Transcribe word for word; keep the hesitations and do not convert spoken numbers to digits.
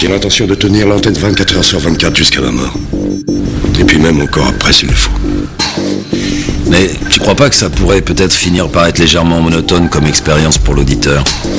J'ai l'intention de tenir l'antenne vingt-quatre heures sur vingt-quatre jusqu'à ma mort. Et puis même encore après s'il le faut. Mais tu crois pas que ça pourrait peut-être finir par être légèrement monotone comme expérience pour l'auditeur ?